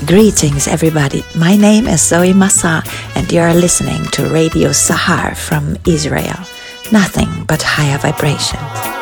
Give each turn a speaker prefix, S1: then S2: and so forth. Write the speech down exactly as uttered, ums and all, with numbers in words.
S1: Greetings, everybody. My name is Zoe Massa, and you are listening to Radio Sahar from Israel. Nothing but higher vibrations.